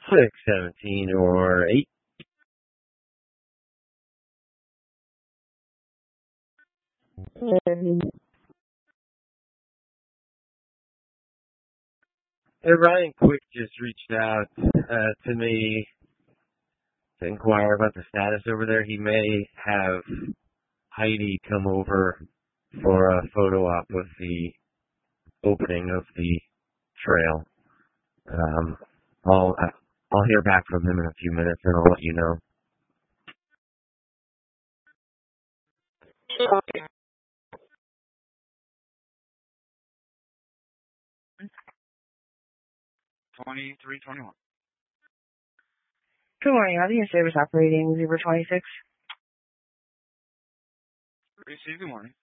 617 or 8. Hey, Ryan Quick just reached out to me to inquire about the status over there. He may have Heidi come over for a photo op with the opening of the trail. I'll hear back from him in a few minutes and I'll let you know. Okay. 2321. Good morning, Audi. Your service operating 026. Receive, good morning.